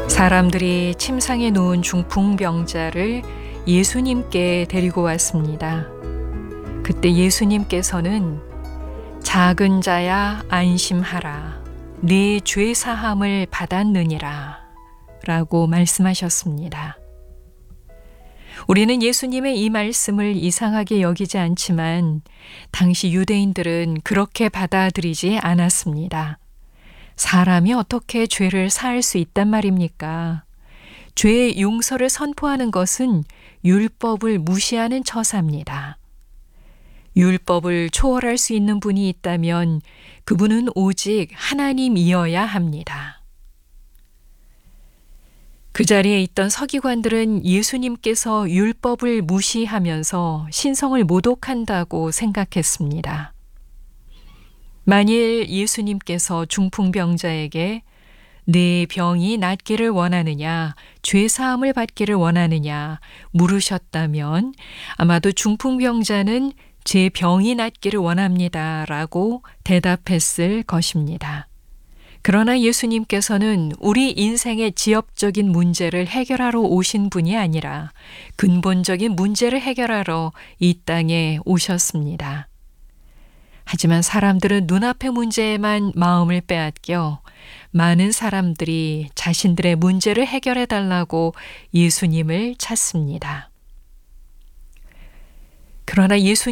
사람들이 침상에 누운 중풍병자를 예수님께 데리고 왔습니다. 그때 예수님께서는 작은 자야 안심하라. 네 죄 사함을 받았느니라 라고 말씀하셨습니다. 우리는 예수님의 이 말씀을 이상하게 여기지 않지만 당시 유대인들은 그렇게 받아들이지 않았습니다. 사람이 어떻게 죄를 사할 수 있단 말입니까? 죄의 용서를 선포하는 것은 율법을 무시하는 처사입니다. 율법을 초월할 수 있는 분이 있다면 그분은 오직 하나님이어야 합니다. 그 자리에 있던 서기관들은 예수님께서 율법을 무시하면서 신성을 모독한다고 생각했습니다. 만일 예수님께서 중풍병자에게 내 병이 낫기를 원하느냐, 죄사함을 받기를 원하느냐 물으셨다면 아마도 중풍병자는 제 병이 낫기를 원합니다 라고 대답했을 것입니다. 그러나 예수님께서는 우리 인생의 지엽적인 문제를 해결하러 오신 분이 아니라 근본적인 문제를 해결하러 이 땅에 오셨습니다. 하지만 사람들은 눈앞의 문제에만 마음을 빼앗겨 많은 사람들이 자신들의 문제를 해결해 달라고 예수님을 찾습니다. 그러나